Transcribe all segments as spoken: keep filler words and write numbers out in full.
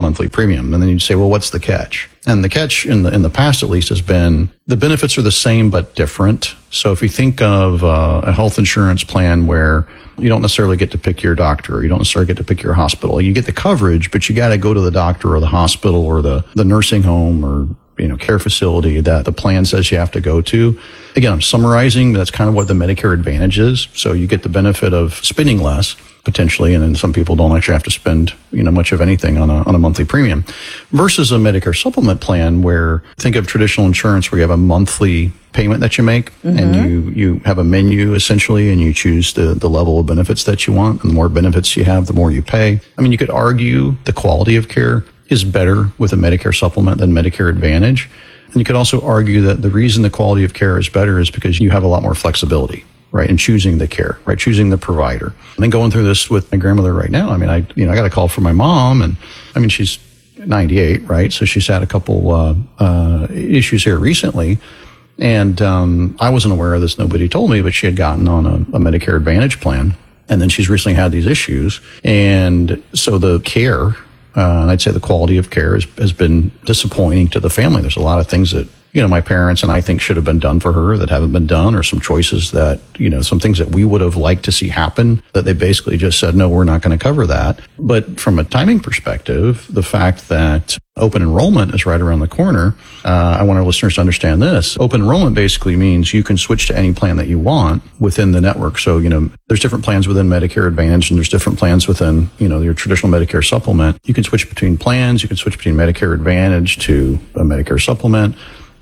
monthly premium. And then you'd say, well, what's the catch? And the catch in the in the past, at least, has been the benefits are the same but different. So if you think of uh, a health insurance plan where you don't necessarily get to pick your doctor, or you don't necessarily get to pick your hospital. You get the coverage, but you got to go to the doctor or the hospital or the, the nursing home or, you know, care facility that the plan says you have to go to. Again, I'm summarizing. That's kind of what the Medicare Advantage is. So you get the benefit of spending less potentially, and then some people don't actually have to spend, you know, much of anything on a on a monthly premium, versus a Medicare supplement plan where think of traditional insurance where you have a monthly payment that you make, mm-hmm. and you you have a menu essentially, and you choose the the level of benefits that you want. And the more benefits you have, the more you pay. I mean, you could argue the quality of care is better with a Medicare supplement than Medicare Advantage. And you could also argue that the reason the quality of care is better is because you have a lot more flexibility, right, in choosing the care, right, choosing the provider. And then going through this with my grandmother right now, I mean, I, you know, I got a call from my mom, and I mean, she's ninety-eight, right? So she's had a couple, uh, uh, issues here recently. And, um, I wasn't aware of this. Nobody told me, but she had gotten on a, a Medicare Advantage plan. And then she's recently had these issues. And so the care, Uh, and I'd say the quality of care has, has been disappointing to the family. There's a lot of things that, you know, my parents and I think should have been done for her that haven't been done, or some choices that, you know, some things that we would have liked to see happen that they basically just said, no, we're not going to cover that. But from a timing perspective, the fact that open enrollment is right around the corner, uh, I want our listeners to understand this. Open enrollment basically means you can switch to any plan that you want within the network. So, you know, there's different plans within Medicare Advantage, and there's different plans within, you know, your traditional Medicare supplement. You can switch between plans. You can switch between Medicare Advantage to a Medicare supplement.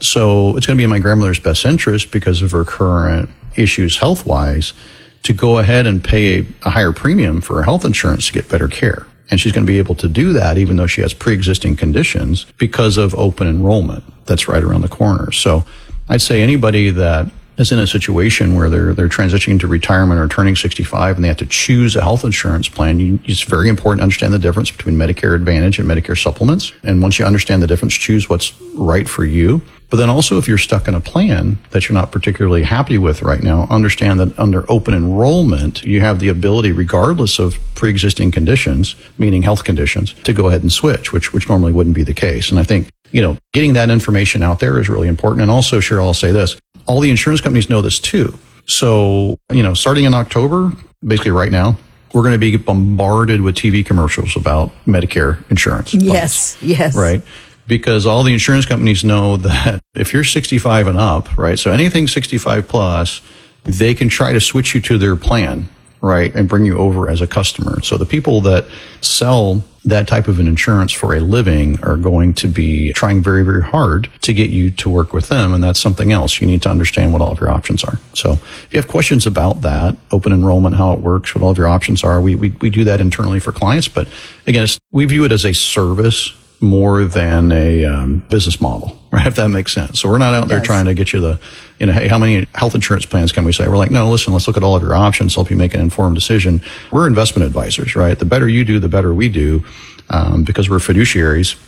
So it's going to be in my grandmother's best interest, because of her current issues health-wise, to go ahead and pay a, a higher premium for her health insurance to get better care. And she's going to be able to do that even though she has pre-existing conditions because of open enrollment that's right around the corner. So I'd say anybody that is in a situation where they're they're transitioning to retirement or turning sixty-five and they have to choose a health insurance plan, you, it's very important to understand the difference between Medicare Advantage and Medicare supplements. And once you understand the difference, choose what's right for you. But then also, if you're stuck in a plan that you're not particularly happy with right now, understand that under open enrollment, you have the ability, regardless of pre-existing conditions, meaning health conditions, to go ahead and switch, which which normally wouldn't be the case. And I think, you know, getting that information out there is really important. And also, Cheryl, I'll say this. All the insurance companies know this too. So, you know, starting in October, basically right now, we're going to be bombarded with T V commercials about Medicare insurance. Yes, plans, yes. Right? Because all the insurance companies know that if you're sixty-five and up, right, so anything sixty-five plus, they can try to switch you to their plan, right, and bring you over as a customer. So the people that sell that type of an insurance for a living are going to be trying very, very hard to get you to work with them. And that's something else. You need to understand what all of your options are. So if you have questions about that, open enrollment, how it works, what all of your options are, we we, we do that internally for clients. But again, it's, we view it as a service more than a um, business model, right? If that makes sense. So we're not out there trying to get you the, you know, hey, how many health insurance plans can we say? We're like, no, listen, let's look at all of your options, help you make an informed decision. We're investment advisors, right? The better you do, the better we do, um, because we're fiduciaries.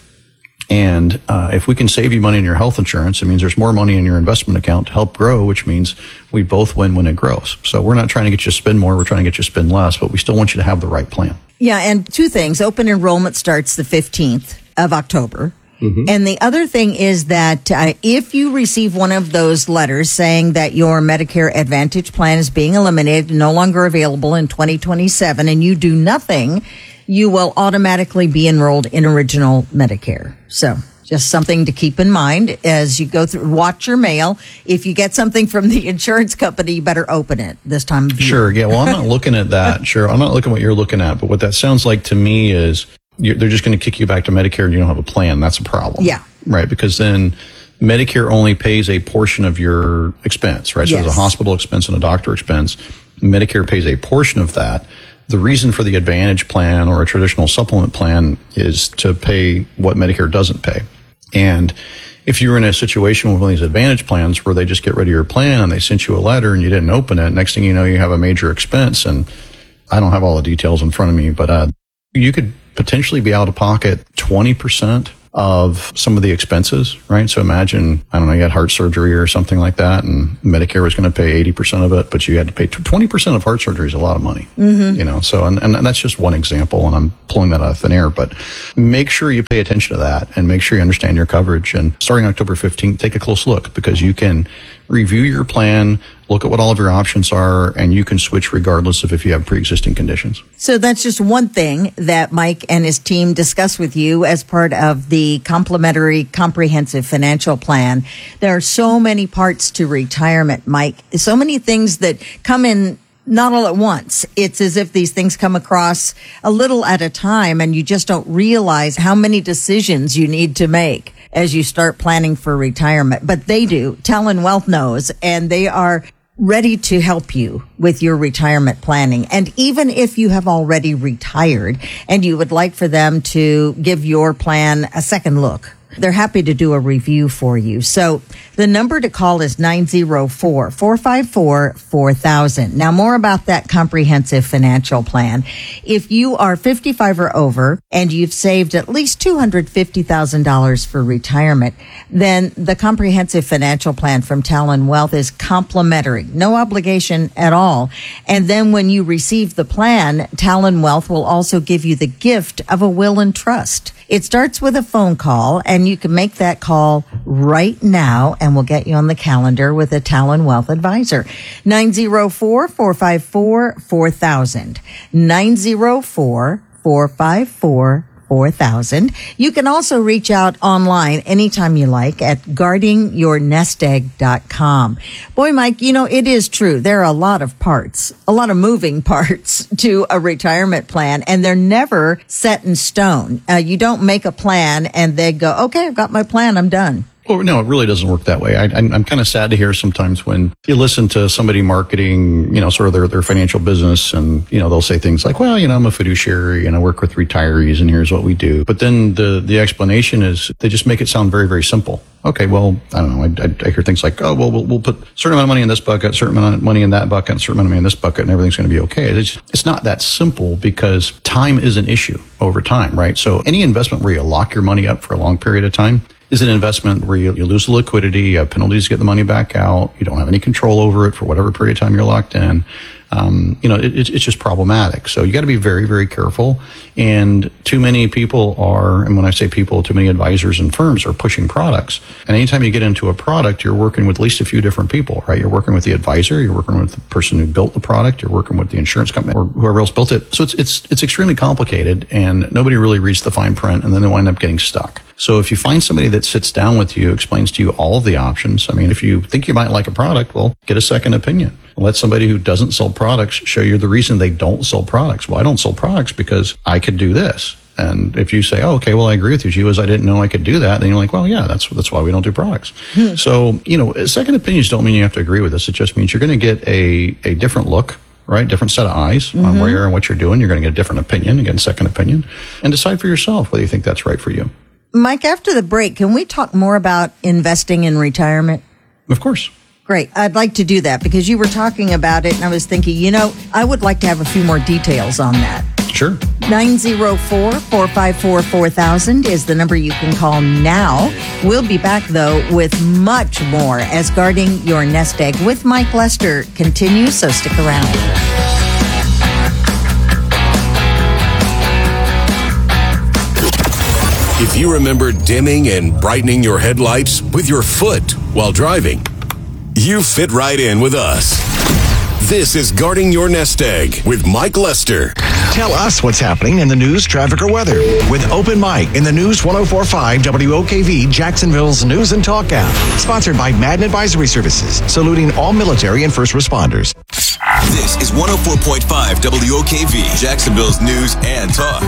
And uh, if we can save you money in your health insurance, it means there's more money in your investment account to help grow, which means we both win when it grows. So we're not trying to get you to spend more, we're trying to get you to spend less, but we still want you to have the right plan. Yeah, and two things. Open enrollment starts the fifteenth of October. Mm-hmm. And the other thing is that uh, if you receive one of those letters saying that your Medicare Advantage plan is being eliminated, no longer available in twenty twenty-seven, and you do nothing, you will automatically be enrolled in Original Medicare. So just something to keep in mind as you go through, watch your mail. If you get something from the insurance company, you better open it this time of year. Sure. Yeah. Well, I'm not looking at that. Sure. I'm not looking at what you're looking at. But what that sounds like to me is you're, they're just going to kick you back to Medicare and you don't have a plan. That's a problem. Yeah. Right. Because then Medicare only pays a portion of your expense, right? So Yes. there's a hospital expense and a doctor expense. Medicare pays a portion of that. The reason for the Advantage plan or a traditional supplement plan is to pay what Medicare doesn't pay. And if you're in a situation with one of these Advantage plans where they just get rid of your plan and they sent you a letter and you didn't open it, next thing you know, you have a major expense. And I don't have all the details in front of me, but uh, you could potentially be out of pocket twenty percent of some of the expenses, right? So imagine, I don't know, you had heart surgery or something like that, and Medicare was going to pay eighty percent of it, but you had to pay twenty percent of heart surgery is a lot of money, mm-hmm. you know? So, and, and that's just one example, and I'm pulling that out of thin air, but make sure you pay attention to that and make sure you understand your coverage. And starting October fifteenth, take a close look, because you can review your plan, look at what all of your options are, and you can switch regardless of if you have pre-existing conditions. So that's just one thing that Mike and his team discuss with you as part of the complimentary comprehensive financial plan. There are so many parts to retirement, Mike, so many things that come in not all at once. It's as if these things come across a little at a time, and you just don't realize how many decisions you need to make as you start planning for retirement. But they do. Talon Wealth knows, and they are ready to help you with your retirement planning. And even if you have already retired and you would like for them to give your plan a second look, they're happy to do a review for you. So the number to call is nine oh four, four five four, four thousand. Now, more about that comprehensive financial plan. If you are fifty-five or over and you've saved at least two hundred fifty thousand dollars for retirement, then the comprehensive financial plan from Talon Wealth is complimentary, no obligation at all. And then when you receive the plan, Talon Wealth will also give you the gift of a will and trust. It starts with a phone call, and you can make that call right now, and we'll get you on the calendar with a Talon Wealth advisor. nine oh four, four five four, four thousand. nine oh four, four five four, four thousand. You can also reach out online anytime you like at guarding your nest egg dot com. Boy, Mike, you know, it is true. There are a lot of parts, a lot of moving parts to a retirement plan, and they're never set in stone. Uh, you don't make a plan and they go, okay, I've got my plan, I'm done. Well, no, it really doesn't work that way. I, I'm, I'm kind of sad to hear sometimes when you listen to somebody marketing, you know, sort of their, their financial business, and, you know, they'll say things like, well, you know, I'm a fiduciary and I work with retirees and here's what we do. But then the, the explanation is they just make it sound very, very simple. Okay, well, I don't know. I, I, I hear things like, oh, well, well, we'll put a certain amount of money in this bucket, a certain amount of money in that bucket, a certain amount of money in this bucket, and everything's going to be okay. It's, it's not that simple, because time is an issue over time, right? So any investment where you lock your money up for a long period of time is an investment where you, you lose the liquidity, you have penalties to get the money back out, you don't have any control over it for whatever period of time you're locked in. Um, you know, it, it's, it's just problematic. So you got to be very, very careful. And too many people are, and when I say people, too many advisors and firms are pushing products. And anytime you get into a product, you're working with at least a few different people, right? You're working with the advisor, you're working with the person who built the product, you're working with the insurance company or whoever else built it. So it's, it's, it's extremely complicated, and nobody really reads the fine print, and then they wind up getting stuck. So if you find somebody that sits down with you, explains to you all of the options, I mean, if you think you might like a product, well, get a second opinion. Let somebody who doesn't sell products show you the reason they don't sell products. Well, I don't sell products because I could do this. And if you say, oh, okay, well, I agree with you, She was, I didn't know I could do that, then you're like, well, yeah, that's that's why we don't do products. Hmm. So, you know, second opinions don't mean you have to agree with this. It just means you're going to get a, a different look, right? Different set of eyes mm-hmm. on where you're and what you're doing. You're going to get a different opinion, again, second opinion, and decide for yourself whether you think that's right for you. Mike, after the break, can we talk more about investing in retirement? Of course. Great. I'd like to do that, because you were talking about it and I was thinking, you know, I would like to have a few more details on that. Sure. nine oh four, four five four, four thousand is the number you can call now. We'll be back, though, with much more as Guarding Your Nest Egg with Mike Lester continues, so stick around. If you remember dimming and brightening your headlights with your foot while driving, you fit right in with us. This is Guarding Your Nest Egg with Mike Lester. Tell us what's happening in the news, traffic, or weather with Open Mike in the News one oh four point five W O K V, Jacksonville's News and Talk app. Sponsored by Madden Advisory Services, saluting all military and first responders. This is one oh four point five W O K V, Jacksonville's News and Talk.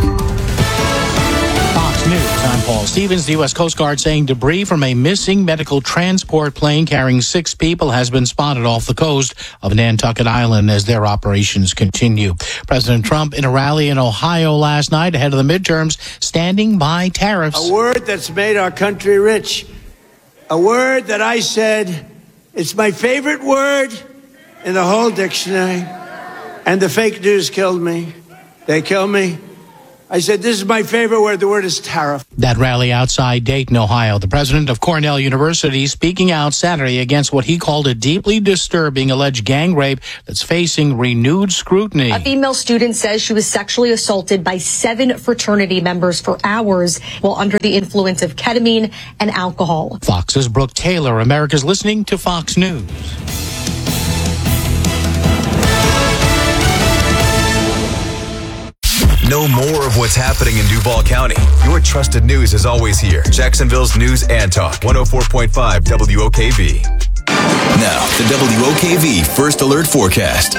Fox News, I'm Paul Stevens. The U S Coast Guard saying debris from a missing medical transport plane carrying six people has been spotted off the coast of Nantucket Island as their operations continue. President Trump in a rally in Ohio last night ahead of the midterms, standing by tariffs. A word that's made our country rich. A word that I said, it's my favorite word in the whole dictionary. And the fake news killed me. They killed me. I said, this is my favorite word. The word is tariff. That rally outside Dayton, Ohio. The president of Cornell University speaking out Saturday against what he called a deeply disturbing alleged gang rape that's facing renewed scrutiny. A female student says she was sexually assaulted by seven fraternity members for hours while under the influence of ketamine and alcohol. Fox's Brooke Taylor. America's listening to Fox News. Know more of what's happening in Duval County. Your trusted news is always here. Jacksonville's News and Talk, one oh four point five W O K V. Now, the W O K V First Alert Forecast.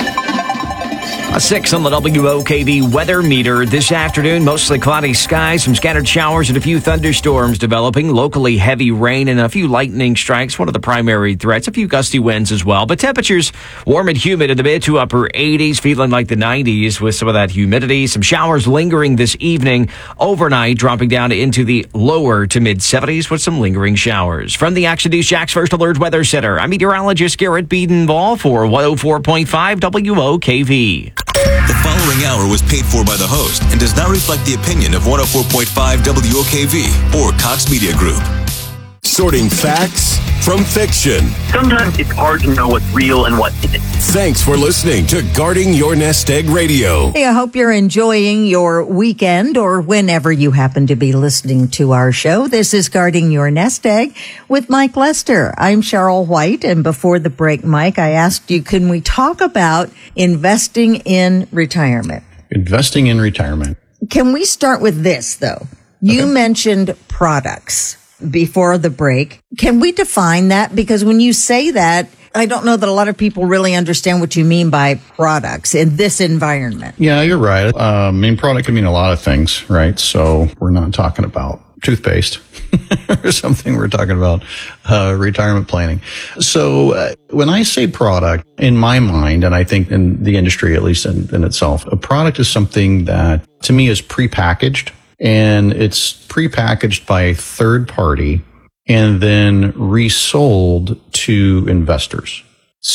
A six on the W O K V weather meter this afternoon. Mostly cloudy skies, some scattered showers and a few thunderstorms developing. Locally heavy rain and a few lightning strikes. One of the primary threats. A few gusty winds as well. But temperatures warm and humid in the mid to upper eighties, feeling like the nineties with some of that humidity. Some showers lingering this evening. Overnight, dropping down into the lower to mid seventies with some lingering showers. From the Action News Jax First Alert Weather Center, I'm meteorologist Garrett Beedenball for one oh four point five W O K V. The following hour was paid for by the host and does not reflect the opinion of one oh four point five W O K V or Cox Media Group. Sorting facts from fiction. Sometimes it's hard to know what's real and what isn't. Thanks for listening to Guarding Your Nest Egg Radio. Hey, I hope you're enjoying your weekend or whenever you happen to be listening to our show. This is Guarding Your Nest Egg with Mike Lester. I'm Cheryl White, and before the break, Mike, I asked you, can we talk about investing in retirement? Investing in retirement. Can we start with this, though? You Okay. mentioned products before the break. Can we define that? Because when you say that, I don't know that a lot of people really understand what you mean by products in this environment. Yeah, you're right. Uh, I mean, product can mean a lot of things, right? So we're not talking about toothpaste or something. We're talking about uh, retirement planning. So uh, when I say product, in my mind, and I think in the industry, at least in, in itself, a product is something that to me is prepackaged, and it's prepackaged by a third party and then resold to investors.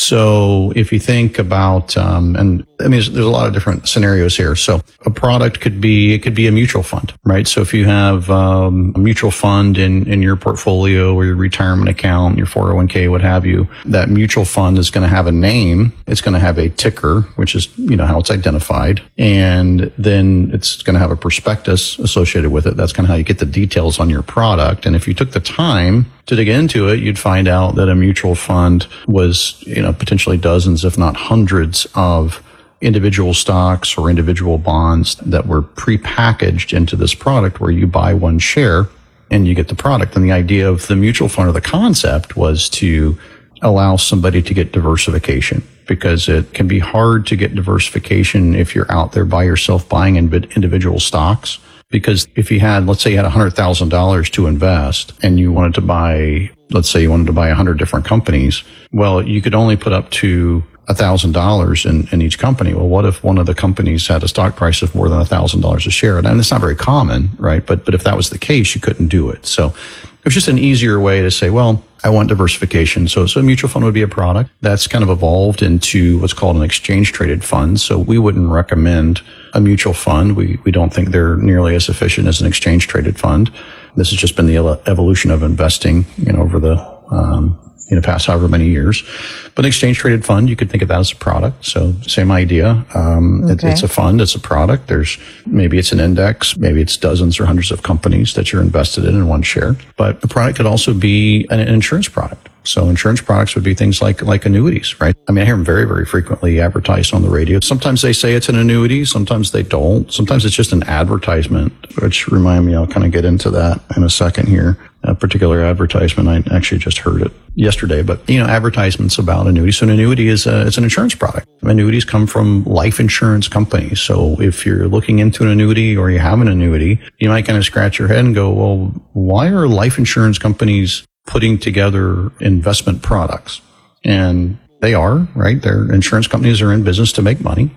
So if you think about, um, and I mean, there's, there's a lot of different scenarios here. So a product could be, it could be a mutual fund, right? So if you have um, a mutual fund in, in your portfolio or your retirement account, your four oh one k, what have you, that mutual fund is going to have a name. It's going to have a ticker, which is, you know, how it's identified. And then it's going to have a prospectus associated with it. That's kind of how you get the details on your product. And if you took the time to dig into it, you'd find out that a mutual fund was, you know, potentially dozens, if not hundreds of individual stocks or individual bonds that were prepackaged into this product where you buy one share and you get the product. And the idea of the mutual fund or the concept was to allow somebody to get diversification, because it can be hard to get diversification if you're out there by yourself buying individual stocks. Because if you had, let's say you had one hundred thousand dollars to invest and you wanted to buy, let's say you wanted to buy one hundred different companies, well, you could only put up to one thousand dollars in, in each company. Well, what if one of the companies had a stock price of more than one thousand dollars a share? And it's not very common, right? But, but if that was the case, you couldn't do it. So it was just an easier way to say, well, I want diversification. So, so a mutual fund would be a product that's kind of evolved into what's called an exchange traded fund. So we wouldn't recommend a mutual fund. We, we don't think they're nearly as efficient as an exchange traded fund. This has just been the evolution of investing, you know, over the, um, in the past however many years. But an exchange traded fund, you could think of that as a product. So same idea. Um, okay. it, it's a fund. It's a product. There's, maybe it's an index. Maybe it's dozens or hundreds of companies that you're invested in in one share. But a product could also be an, an insurance product. So insurance products would be things like, like annuities, right? I mean, I hear them very, very frequently advertised on the radio. Sometimes they say it's an annuity. Sometimes they don't. Sometimes it's just an advertisement, which remind me, I'll kind of get into that in a second here. A particular advertisement, I actually just heard it yesterday, but, you know, advertisements about annuities. So an annuity is a, it's an insurance product. Annuities come from life insurance companies. So if you're looking into an annuity or you have an annuity, you might kind of scratch your head and go, well, why are life insurance companies putting together investment products? And they are, right? Their insurance companies are in business to make money.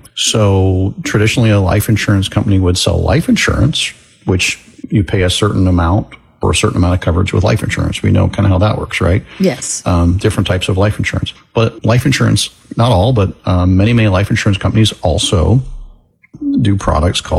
So traditionally, a life insurance company would sell life insurance, which you pay a certain amount for a certain amount of coverage with life insurance. We know kind of how that works, right? Yes. Um, different types of life insurance. But life insurance, not all, but um, many, many life insurance companies also do products called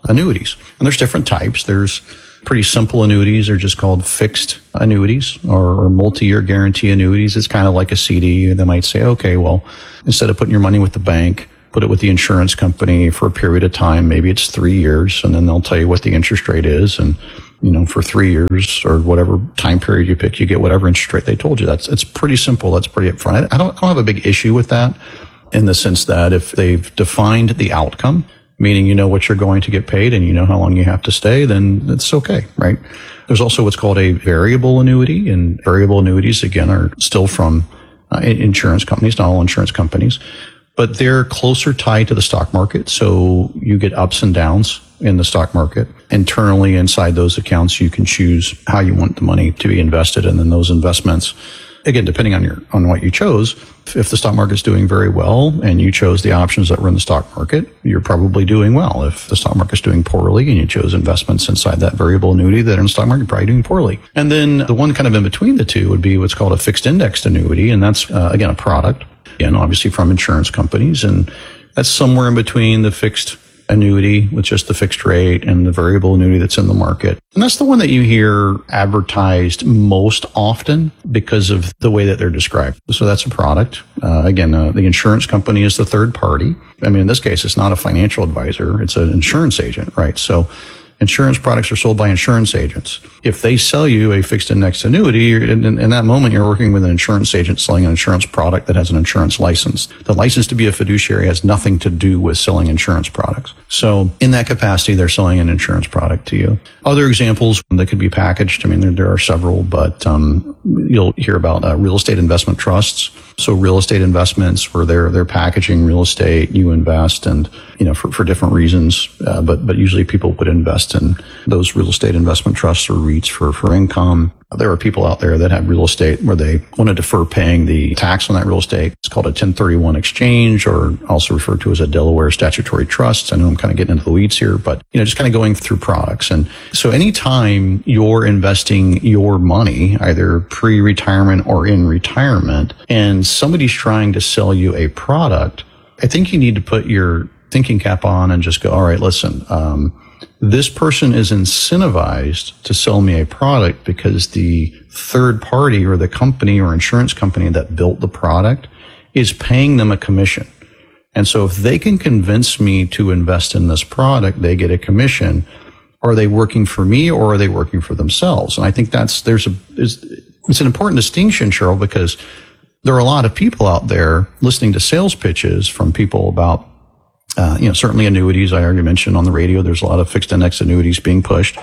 annuities. And there's different types. There's pretty simple annuities are just called fixed annuities or, or multi-year guarantee annuities. It's kind of like a C D. They might say, okay, well, instead of putting your money with the bank, put it with the insurance company for a period of time. Maybe it's three years and then they'll tell you what the interest rate is. And, you know, for three years or whatever time period you pick, you get whatever interest rate they told you. That's, it's pretty simple. That's pretty upfront. I don't, I don't have a big issue with that in the sense that if they've defined the outcome, meaning you know what you're going to get paid and you know how long you have to stay, then it's okay, right? There's also what's called a variable annuity, and variable annuities, again, are still from uh, insurance companies, not all insurance companies, but they're closer tied to the stock market. So you get ups and downs in the stock market. Internally inside those accounts, you can choose how you want the money to be invested. And then those investments, again, depending on your, on what you chose, if the stock market's doing very well and you chose the options that were in the stock market, you're probably doing well. If the stock market's doing poorly and you chose investments inside that variable annuity that are in the stock market, you're probably doing poorly. And then the one kind of in between the two would be what's called a fixed indexed annuity. And that's, uh, again, a product, again, obviously from insurance companies. And that's somewhere in between the fixed annuity with just the fixed rate and the variable annuity that's in the market. And that's the one that you hear advertised most often because of the way that they're described. So that's a product. Uh, again, uh, the insurance company is the third party. I mean, in this case, it's not a financial advisor. It's an insurance agent, right? So insurance products are sold by insurance agents. If they sell you a fixed index annuity, in, in, in that moment, you're working with an insurance agent selling an insurance product that has an insurance license. The license to be a fiduciary has nothing to do with selling insurance products. So in that capacity, they're selling an insurance product to you. Other examples that could be packaged, I mean, there, there are several, but um, you'll hear about uh, real estate investment trusts. So real estate investments where they're they're packaging real estate, you invest, and you know for, for different reasons, uh, but but usually people would invest in those real estate investment trusts or REITs for for income. There are people out there that have real estate where they want to defer paying the tax on that real estate. It's called a ten thirty-one exchange, or also referred to as a Delaware statutory trust. I know I'm kind of getting into the weeds here, but you know just kind of going through products. And so anytime you're investing your money, either pre-retirement or in retirement, and somebody's trying to sell you a product, I think you need to put your thinking cap on and just go, all right, listen, um, this person is incentivized to sell me a product because the third party or the company or insurance company that built the product is paying them a commission. And so if they can convince me to invest in this product, they get a commission. Are they working for me or are they working for themselves? And I think that's, there's a, is, it's an important distinction, Cheryl, because there are a lot of people out there listening to sales pitches from people about, uh, you know, certainly annuities. I already mentioned on the radio, there's a lot of fixed index annuities being pushed.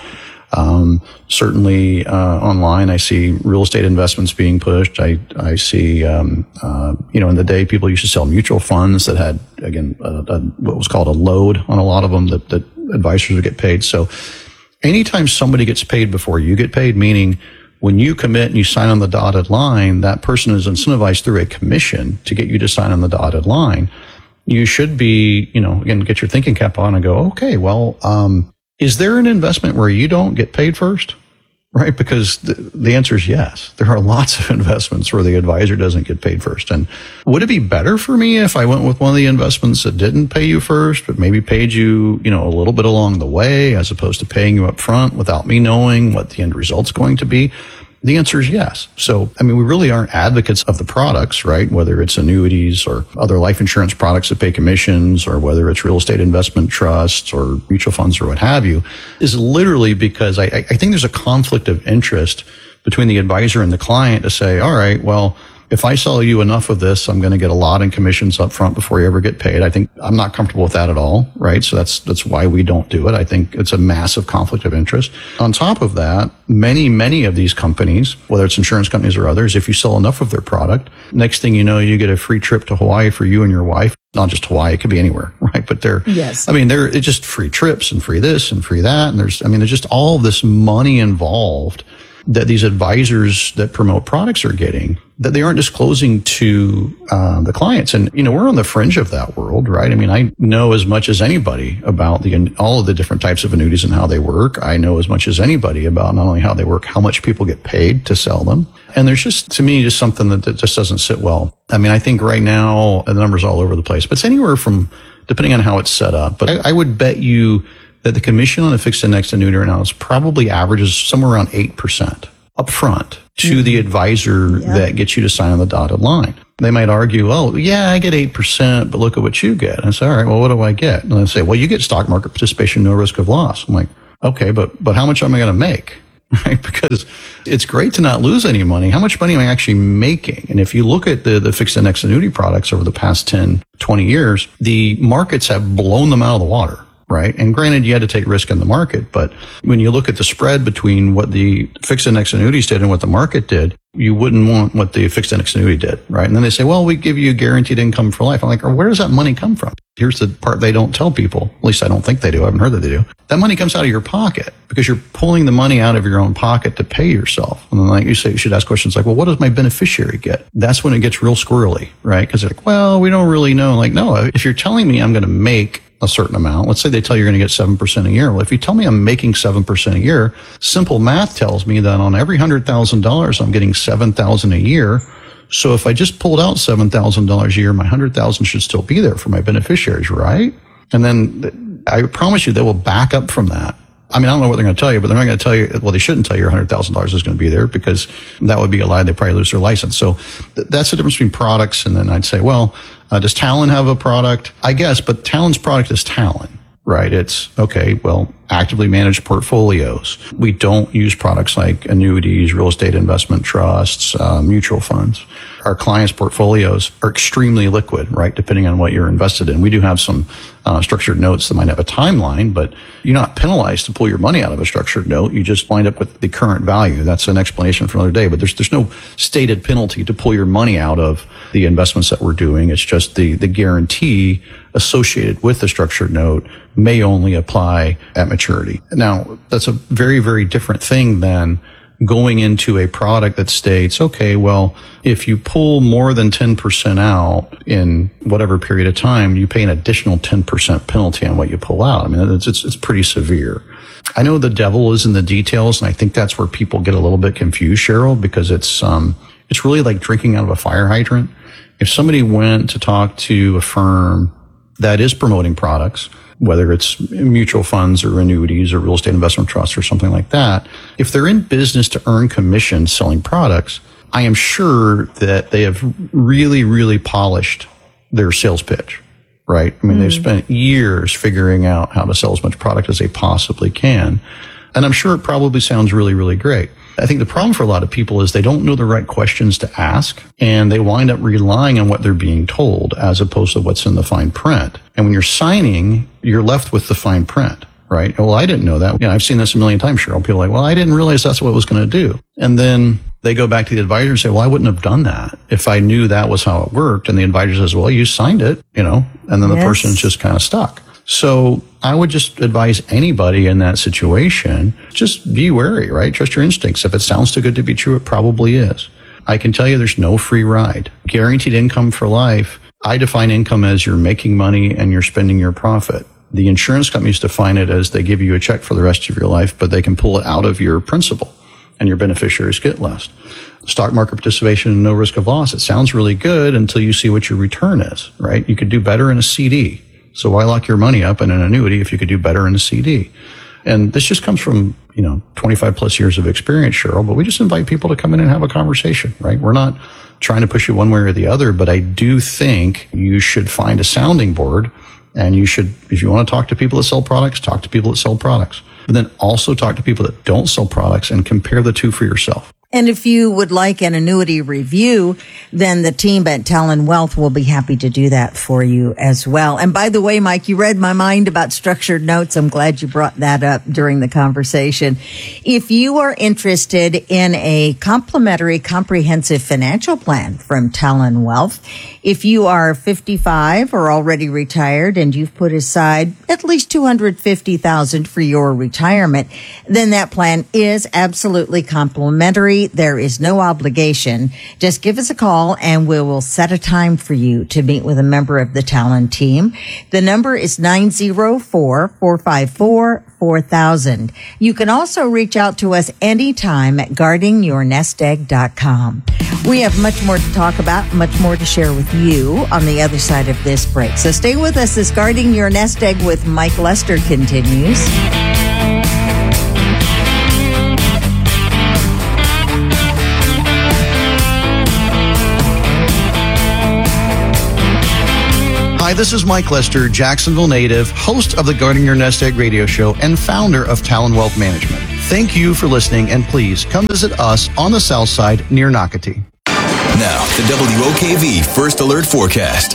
Um, certainly, uh, online, I see real estate investments being pushed. I, I see, um, uh, you know, in the day, people used to sell mutual funds that had, again, uh, a, what was called a load on a lot of them that, that advisors would get paid. So anytime somebody gets paid before you get paid, meaning when you commit and you sign on the dotted line, that person is incentivized through a commission to get you to sign on the dotted line. You should be, you know, again, get your thinking cap on and go, okay, well, um, is there an investment where you don't get paid first? Right? Because the, the answer is yes. There are lots of investments where the advisor doesn't get paid first. And would it be better for me if I went with one of the investments that didn't pay you first, but maybe paid you, you know, a little bit along the way, as opposed to paying you up front without me knowing what the end result's going to be? The answer is yes. So, I mean, we really aren't advocates of the products, right? Whether it's annuities or other life insurance products that pay commissions, or whether it's real estate investment trusts or mutual funds or what have you, is literally because I, I think there's a conflict of interest between the advisor and the client to say, all right, well, if I sell you enough of this, I'm going to get a lot in commissions up front before you ever get paid. I think I'm not comfortable with that at all, right? So that's, that's why we don't do it. I think it's a massive conflict of interest. On top of that, many, many of these companies, whether it's insurance companies or others, if you sell enough of their product, next thing you know, you get a free trip to Hawaii for you and your wife. Not just Hawaii, it could be anywhere, right? But they're, yes. I mean, they're it's just free trips and free this and free that. And there's, I mean, there's just all this money involved that these advisors that promote products are getting that they aren't disclosing to uh, the clients. And, you know, we're on the fringe of that world, right? I mean, I know as much as anybody about the all of the different types of annuities and how they work. I know as much as anybody about not only how they work, how much people get paid to sell them. And there's just, to me, just something that, that just doesn't sit well. I mean, I think right now the numbers are all over the place, but it's anywhere from, depending on how it's set up. But I, I would bet you that the commission on a fixed index annuity right now is probably averages somewhere around eight percent upfront to mm-hmm. the advisor yeah. that gets you to sign on the dotted line. They might argue, oh, yeah, I get eight percent, but look at what you get. And I say, all right, well, what do I get? And I say, well, you get stock market participation, no risk of loss. I'm like, okay, but, but how much am I going to make? Right? Because it's great to not lose any money. How much money am I actually making? And if you look at the, the fixed index annuity products over the past ten, twenty years, the markets have blown them out of the water. Right. And granted, you had to take risk in the market. But when you look at the spread between what the fixed index annuities did and what the market did, you wouldn't want what the fixed index annuity did. Right. And then they say, well, we give you guaranteed income for life. I'm like, where does that money come from? Here's the part they don't tell people. At least I don't think they do. I haven't heard that they do. That money comes out of your pocket because you're pulling the money out of your own pocket to pay yourself. And then like you say, you should ask questions like, well, what does my beneficiary get? That's when it gets real squirrely, right? Because they're like, well, we don't really know. Like, no, if you're telling me I'm going to make a certain amount. Let's say they tell you you're going to get seven percent a year. Well, if you tell me I'm making seven percent a year, simple math tells me that on every one hundred thousand dollars, I'm getting seven thousand dollars a year. So if I just pulled out seven thousand dollars a year, my one hundred thousand dollars should still be there for my beneficiaries, right? And then I promise you they will back up from that. I mean, I don't know what they're going to tell you, but they're not going to tell you, well, they shouldn't tell you one hundred thousand dollars is going to be there because that would be a lie. They probably lose their license. So th- that's the difference between products. And then I'd say, well, uh, does Talon have a product? I guess, but Talon's product is Talon, right? It's, okay, well, actively managed portfolios. We don't use products like annuities, real estate investment trusts, uh, mutual funds. Our clients' portfolios are extremely liquid, right? Depending on what you're invested in. We do have some uh, structured notes that might have a timeline, but you're not penalized to pull your money out of a structured note. You just wind up with the current value. That's an explanation for another day, but there's there's no stated penalty to pull your money out of the investments that we're doing. It's just the the guarantee associated with the structured note may only apply at maturity. Now, that's a very, very different thing than going into a product that states, okay, well, if you pull more than ten percent out in whatever period of time, you pay an additional ten percent penalty on what you pull out. I mean, it's, it's, it's pretty severe. I know the devil is in the details, and I think that's where people get a little bit confused, Cheryl, because it's, um, it's really like drinking out of a fire hydrant. If somebody went to talk to a firm that is promoting products, whether it's mutual funds or annuities or real estate investment trusts or something like that, if they're in business to earn commission selling products, I am sure that they have really, really polished their sales pitch, right? I mean, mm. they've spent years figuring out how to sell as much product as they possibly can. And I'm sure it probably sounds really, really great. I think the problem for a lot of people is they don't know the right questions to ask, and they wind up relying on what they're being told as opposed to what's in the fine print. And when you're signing, you're left with the fine print, right? Well, I didn't know that. You know, I've seen this a million times, Cheryl. People are like, well, I didn't realize that's what it was going to do. And then they go back to the advisor and say, well, I wouldn't have done that if I knew that was how it worked. And the advisor says, well, you signed it, you know, and then the yes. person's just kind of stuck. So I would just advise anybody in that situation, just be wary, right? Trust your instincts. If it sounds too good to be true, it probably is. I can tell you there's no free ride. Guaranteed income for life. I define income as you're making money and you're spending your profit. The insurance companies define it as they give you a check for the rest of your life, but they can pull it out of your principal and your beneficiaries get less. Stock market participation and no risk of loss. It sounds really good until you see what your return is, right? You could do better in a C D. So why lock your money up in an annuity if you could do better in a C D? And this just comes from, you know, twenty-five plus years of experience, Cheryl, but we just invite people to come in and have a conversation, right? We're not trying to push you one way or the other, but I do think you should find a sounding board, and you should, if you want to talk to people that sell products, talk to people that sell products, but then also talk to people that don't sell products and compare the two for yourself. And if you would like an annuity review, then the team at Talon Wealth will be happy to do that for you as well. And by the way, Mike, you read my mind about structured notes. I'm glad you brought that up during the conversation. If you are interested in a complimentary comprehensive financial plan from Talon Wealth, if you are fifty-five or already retired and you've put aside at least two hundred fifty thousand dollars for your retirement, then that plan is absolutely complimentary. There is no obligation. Just give us a call and we will set a time for you to meet with a member of the Talon team. The number is nine zero four, four five four, four thousand. You can also reach out to us anytime at guarding your nest egg dot com. We have much more to talk about, much more to share with you on the other side of this break. So stay with us as Guarding Your Nest Egg with Mike Lester continues. Hi, this is Mike Lester, Jacksonville native, host of the Guarding Your Nest Egg radio show and founder of Talon Wealth Management. Thank you for listening, and please come visit us on the south side near Nocatee. Now, the W O K V First Alert Forecast.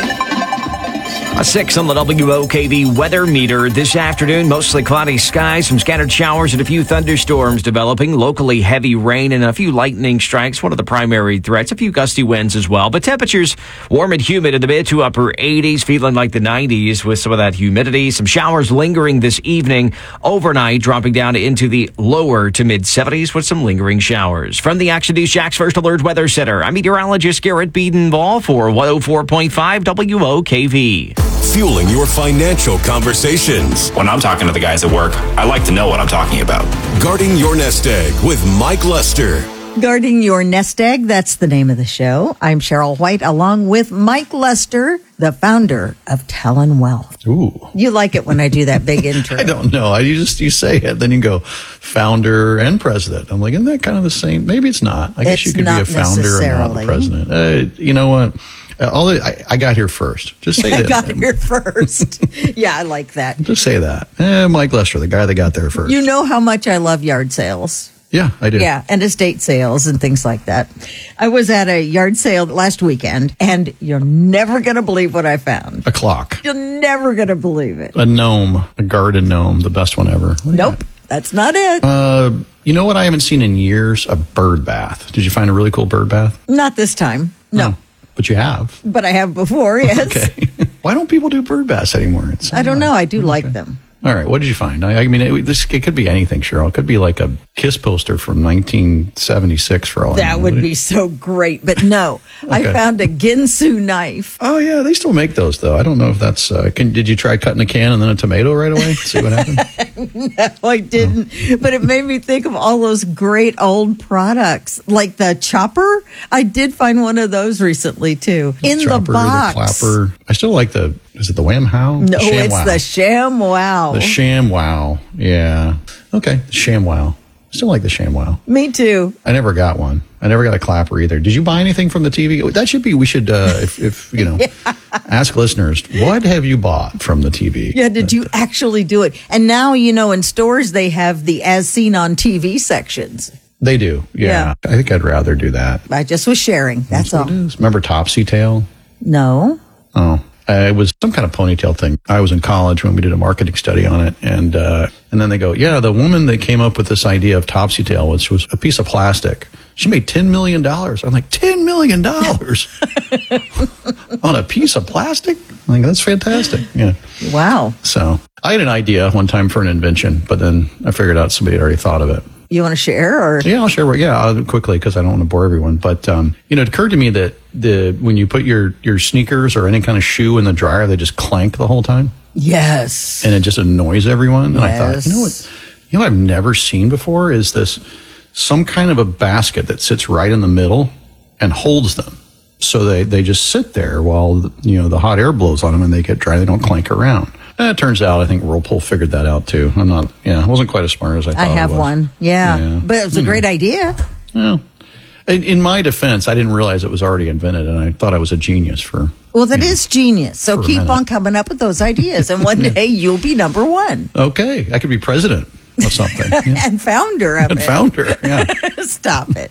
A six on the W O K V weather meter this afternoon. Mostly cloudy skies, some scattered showers and a few thunderstorms developing. Locally heavy rain and a few lightning strikes. One of the primary threats. A few gusty winds as well. But temperatures warm and humid in the mid to upper eighties, feeling like the nineties with some of that humidity. Some showers lingering this evening. Overnight, dropping down into the lower to mid seventies with some lingering showers. From the Action News Jax First Alert Weather Center, I'm meteorologist Garrett Beedenball for one oh four point five W O K V. Fueling your financial conversations. When I'm talking to the guys at work, I like to know what I'm talking about. Guarding Your Nest Egg with Mike Lester. Guarding Your Nest Egg, that's the name of the show. I'm Cheryl White, along with Mike Lester, the founder of Talon Wealth. Ooh. You like it when I do that big intro. I don't know. I you just you say it, then you go founder and president. I'm like, isn't that kind of the same? Maybe it's not. I guess It's you could be not a founder and not the president. Uh, you know what? Uh, all the, I, I got here first. Just say I that. got here first. Yeah, I like that. Just say that. Eh, Mike Lester, the guy that got there first. You know how much I love yard sales. Yeah, I do. Yeah, and estate sales and things like that. I was at a yard sale last weekend, and you're never going to believe what I found. A clock. You're never going to believe it. A gnome. A garden gnome. The best one ever. Nope, that's not it. Uh, you know what I haven't seen in years? A bird bath. Did you find a really cool bird bath? Not this time. No. Oh, but you have. But I have before, yes. Okay. Why don't people do bird baths anymore? It's I don't know. I do like them. All right. What did you find? I, I mean, it, this, it could be anything, Cheryl. It could be like a Kiss poster from nineteen seventy-six for all I know. That would be so great. But no, I Okay. found a Ginsu knife. Oh, yeah. They still make those, though. I don't know if that's... Uh, can, did you try cutting a can and then a tomato right away? See what happened? No, I didn't. But it made me think of all those great old products, like the chopper. I did find one of those recently, too. In the Chopper, box. The clapper. I still like the... Is it the Wham How? No, Sham it's Wow. the Sham Wow. The Sham Wow. Yeah. Okay. The Sham Wow. Still like the Sham Wow. Me too. I never got one. I never got a clapper either. Did you buy anything from the T V? That should be, we should, uh, if, if, you know, yeah. ask listeners, what have you bought from the T V? Yeah, did you actually do it? And now, you know, in stores, they have the as seen on T V sections. They do. Yeah. Yeah. I think I'd rather do that. I just was sharing. That's, That's all. what it is. Remember Topsy Tail? No. Oh. Uh, it was some kind of ponytail thing. I was in college when we did a marketing study on it. And, uh, and then they go, yeah, the woman that came up with this idea of Topsy Tail, which was a piece of plastic, she made ten million dollars. I'm like, ten million dollars on a piece of plastic? I'm like, that's fantastic. Yeah. Wow. So I had an idea one time for an invention, but then I figured out somebody had already thought of it. You want to share or? Yeah, I'll share. Yeah, I'll, quickly because I don't want to bore everyone. But um, you know, it occurred to me that the when you put your your sneakers or any kind of shoe in the dryer, they just clank the whole time, Yes. and it just annoys everyone. And I thought, Yes. you know what? You know what I've never seen before is this some kind of a basket that sits right in the middle and holds them, so they they just sit there while you know the hot air blows on them and they get dry. They don't clank around. And it turns out, I think Whirlpool figured that out too. I'm not, yeah, I wasn't quite as smart as I thought I have I was. one. Yeah. Yeah. But it was a great idea. Well, in, in my defense, I didn't realize it was already invented, and I thought I was a genius for. Well, that is genius. So For a keep minute. on coming up with those ideas, and one day you'll be number one Okay, I could be president of something. Yeah. and founder of And it. founder. Yeah. Stop it.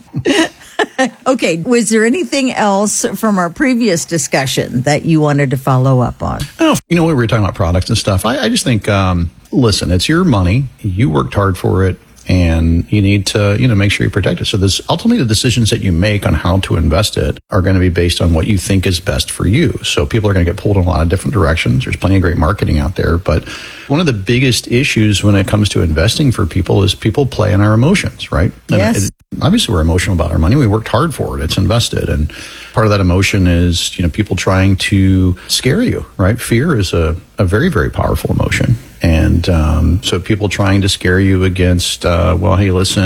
Okay. Was there anything else from our previous discussion that you wanted to follow up on? Oh, you know, we were talking about products and stuff. I, I just think, um, listen, it's your money. You worked hard for it. And you need to, you know, make sure you protect it. So this ultimately the decisions that you make on how to invest it are going to be based on what you think is best for you. So people are going to get pulled in a lot of different directions. There's plenty of great marketing out there. But one of the biggest issues when it comes to investing for people is people play on our emotions, right? And Yes. it, obviously we're emotional about our money. We worked hard for it. It's invested. And part of that emotion is, you know, people trying to scare you, right? Fear is a, a very, very powerful emotion. And um, so people trying to scare you against, uh, well, hey, listen,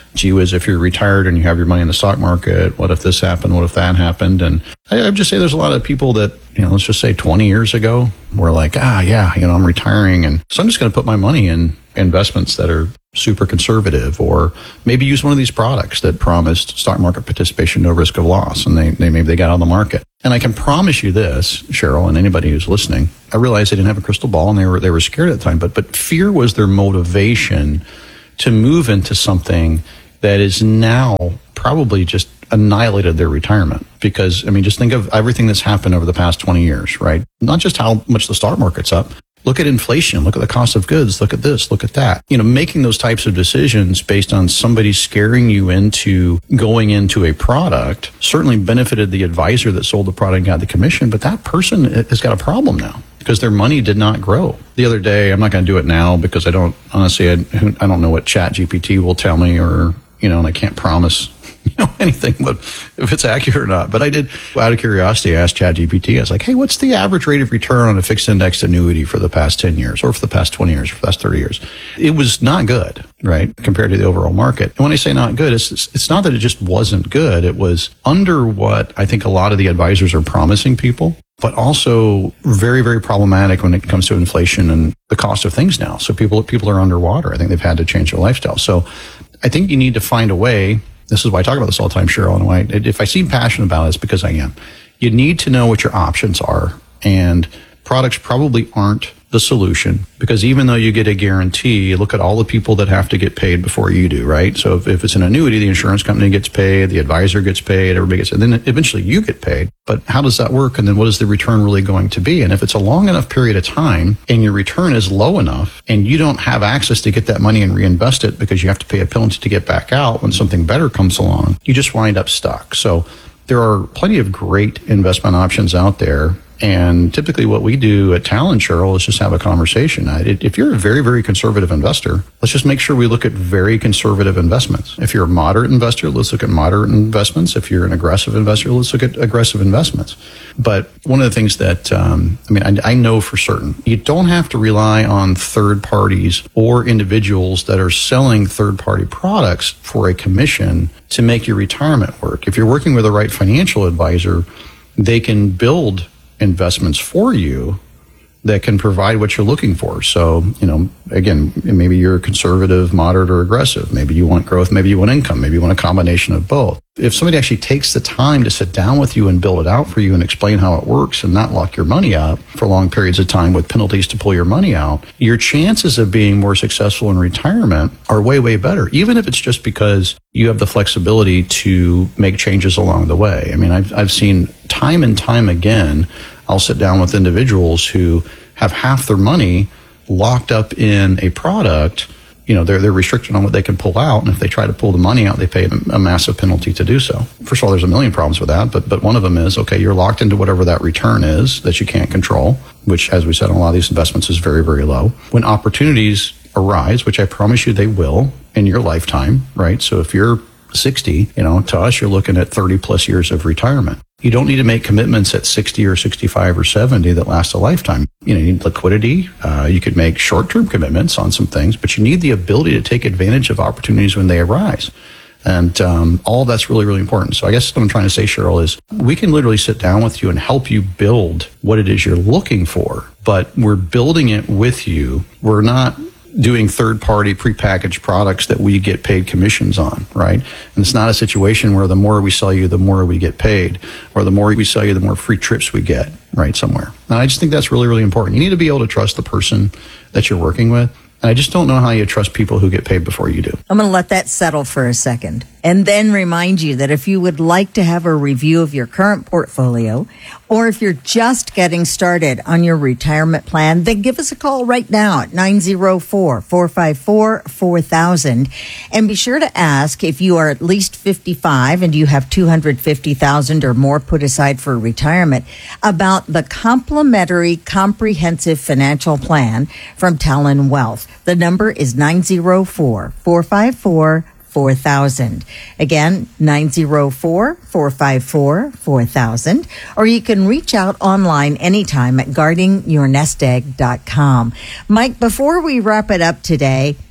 gee whiz, if you're retired and you have your money in the stock market, what if this happened? What if that happened? And I, I would just say there's a lot of people that, you know, let's just say twenty years ago, were like, ah, yeah, you know, I'm retiring. And so I'm just going to put my money in investments that are super conservative, or maybe use one of these products that promised stock market participation, no risk of loss. And they, they maybe they got on the market. And I can promise you this, Cheryl, and anybody who's listening, I realized they didn't have a crystal ball and they were, they were scared at the time, but, but fear was their motivation to move into something that is now probably just annihilated their retirement. Because, I mean, just think of everything that's happened over the past twenty years, right? Not just how much the stock market's up. Look at inflation. Look at the cost of goods. Look at this. Look at that. You know, making those types of decisions based on somebody scaring you into going into a product certainly benefited the advisor that sold the product and got the commission, but that person has got a problem now because their money did not grow. The other day, I'm not going to do it now because I don't, honestly, I, I don't know what Chat G P T will tell me, or, you know, and I can't promise you know, anything, but if it's accurate or not. But I did, out of curiosity, I asked ChatGPT, I was like, hey, what's the average rate of return on a fixed indexed annuity for the past ten years, or for the past twenty years, or for the past thirty years? It was not good, right, compared to the overall market. And when I say not good, it's, it's not that it just wasn't good. It was under what I think a lot of the advisors are promising people, but also very, very problematic when it comes to inflation and the cost of things now. So people, people are underwater. I think they've had to change their lifestyle. So I think you need to find a way. This is why I talk about this all the time, Cheryl, and why, if I seem passionate about it, it's because I am. You need to know what your options are, and products probably aren't the solution, because even though you get a guarantee, look at all the people that have to get paid before you do, right? So if, if it's an annuity, the insurance company gets paid, the advisor gets paid, everybody gets, and then eventually you get paid. But how does that work? And then what is the return really going to be? And if it's a long enough period of time and your return is low enough and you don't have access to get that money and reinvest it because you have to pay a penalty to get back out when something better comes along, you just wind up stuck. So there are plenty of great investment options out there. And typically what we do at Talon, Cheryl, is just have a conversation. If you're a very, very conservative investor, let's just make sure we look at very conservative investments. If you're a moderate investor, let's look at moderate investments. If you're an aggressive investor, let's look at aggressive investments. But one of the things that, um, I mean, I, I know for certain, you don't have to rely on third parties or individuals that are selling third-party products for a commission to make your retirement work. If you're working with the right financial advisor, they can build investments for you that can provide what you're looking for. So, you know, again, maybe you're conservative, moderate, or aggressive. Maybe you want growth, maybe you want income, maybe you want a combination of both. If somebody actually takes the time to sit down with you and build it out for you and explain how it works and not lock your money up for long periods of time with penalties to pull your money out, your chances of being more successful in retirement are way, way better, even if it's just because you have the flexibility to make changes along the way. I mean, I've, I've seen time and time again, I'll sit down with individuals who have half their money locked up in a product. You know, they're, they're restricted on what they can pull out. And if they try to pull the money out, they pay a, a massive penalty to do so. First of all, there's a million problems with that. But, but one of them is, okay, you're locked into whatever that return is that you can't control, which, as we said, on a lot of these investments is very, very low. When opportunities arise, which I promise you they will in your lifetime, right? So if you're sixty, you know, to us, you're looking at thirty plus years of retirement. You don't need to make commitments at sixty or sixty-five or seventy that last a lifetime. You know, you need liquidity. Uh, you could make short-term commitments on some things, but you need the ability to take advantage of opportunities when they arise. And um, all that's really, really important. So I guess what I'm trying to say, Cheryl, is we can literally sit down with you and help you build what it is you're looking for, but we're building it with you. We're not doing third-party prepackaged products that we get paid commissions on, right? And it's not a situation where the more we sell you, the more we get paid, or the more we sell you, the more free trips we get, right, somewhere. And I just think that's really, really important. You need to be able to trust the person that you're working with. And I just don't know how you trust people who get paid before you do. I'm going to let that settle for a second and then remind you that if you would like to have a review of your current portfolio, or if you're just getting started on your retirement plan, then give us a call right now at nine oh four, four five four, four thousand. And be sure to ask if you are at least fifty-five and you have two hundred fifty thousand dollars or more put aside for retirement about the complimentary comprehensive financial plan from Talon Wealth. The number is nine oh four, four five four, four thousand. Again, nine oh four, four five four, four thousand. Or you can reach out online anytime at guarding your nest egg dot com. Mike, before we wrap it up today,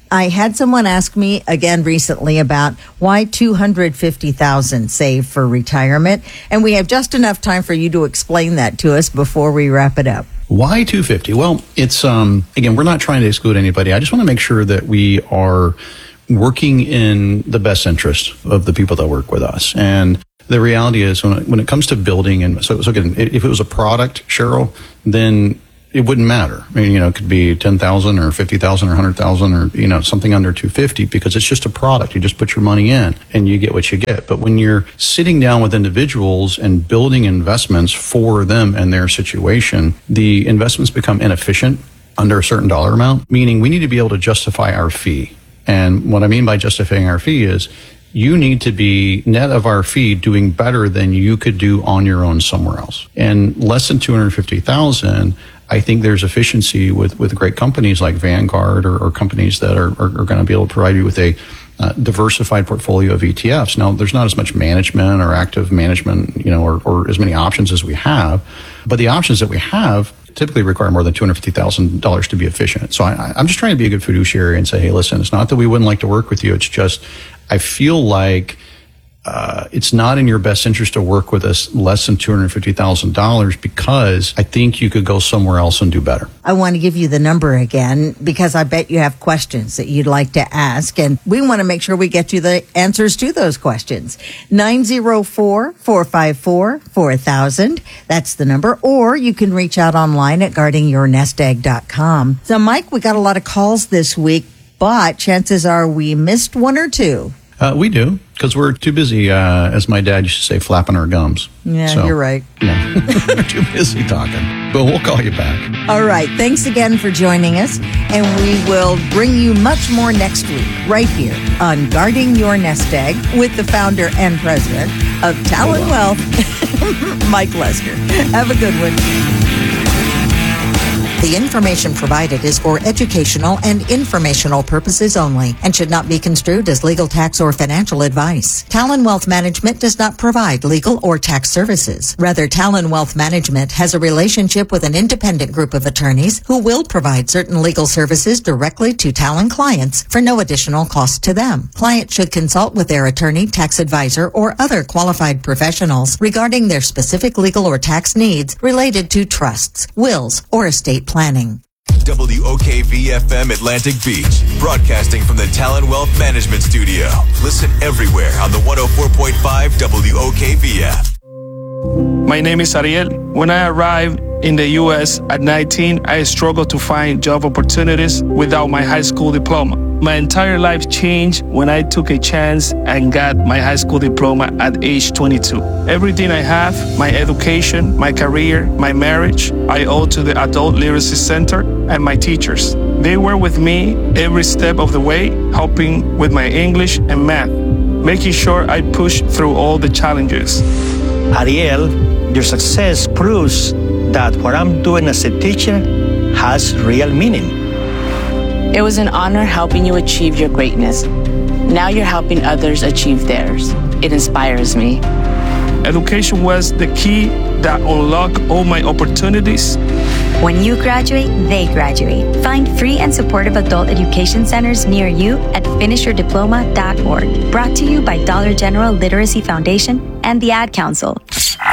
I had someone ask me again recently about why two hundred fifty thousand dollars saved for retirement, and we have just enough time for you to explain that to us before we wrap it up. Why two hundred fifty? Well, it's, um, again, we're not trying to exclude anybody. I just want to make sure that we are working in the best interest of the people that work with us. And the reality is when it, when it comes to building, and so, so again, if it was a product, Cheryl, then it wouldn't matter. I mean, you know, it could be ten thousand or fifty thousand or one hundred thousand or, you know, something under two hundred fifty because it's just a product. You just put your money in and you get what you get. But when you're sitting down with individuals and building investments for them and their situation, the investments become inefficient under a certain dollar amount, meaning we need to be able to justify our fee. And what I mean by justifying our fee is you need to be net of our fee doing better than you could do on your own somewhere else. And less than two hundred fifty thousand, I think there's efficiency with, with great companies like Vanguard or, or companies that are, are, are going to be able to provide you with a uh, diversified portfolio of E T Fs. Now, there's not as much management or active management, you know, or, or as many options as we have, but the options that we have typically require more than two hundred fifty thousand dollars to be efficient. So I, I'm just trying to be a good fiduciary and say, hey, listen, it's not that we wouldn't like to work with you. It's just I feel like uh, it's not in your best interest to work with us less than two hundred fifty thousand dollars because I think you could go somewhere else and do better. I want to give you the number again because I bet you have questions that you'd like to ask, and we want to make sure we get you the answers to those questions. nine oh four, four five four, four thousand. That's the number. Or you can reach out online at guarding your nest egg dot com. So, Mike, we got a lot of calls this week, but chances are we missed one or two. Uh, we do, because we're too busy, uh, as my dad used to say, flapping our gums. Yeah, so, you're right. Yeah, we're too busy talking. But we'll call you back. All right. Thanks again for joining us. And we will bring you much more next week, right here on Guarding Your Nest Egg with the founder and president of Talon Wealth, Mike Lester. Have a good one. The information provided is for educational and informational purposes only and should not be construed as legal, tax, or financial advice. Talon Wealth Management does not provide legal or tax services. Rather, Talon Wealth Management has a relationship with an independent group of attorneys who will provide certain legal services directly to Talon clients for no additional cost to them. Clients should consult with their attorney, tax advisor, or other qualified professionals regarding their specific legal or tax needs related to trusts, wills, or estate planning. W O K V F M Atlantic Beach, broadcasting from the Talon Wealth Management Studio. Listen everywhere on the one oh four point five W O K V app. My name is Ariel. When I arrived in the U S at nineteen, I struggled to find job opportunities without my high school diploma. My entire life changed when I took a chance and got my high school diploma at age twenty-two. Everything I have, my education, my career, my marriage, I owe to the Adult Literacy Center and my teachers. They were with me every step of the way, helping with my English and math, making sure I pushed through all the challenges. Ariel, your success proves that what I'm doing as a teacher has real meaning. It was an honor helping you achieve your greatness. Now you're helping others achieve theirs. It inspires me. Education was the key that unlocked all my opportunities. When you graduate, they graduate. Find free and supportive adult education centers near you at finish your diploma dot org. Brought to you by Dollar General Literacy Foundation and the Ad Council.